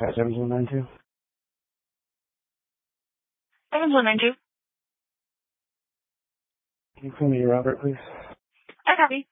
7192. 7192. Can you call me Robert, please? I copy.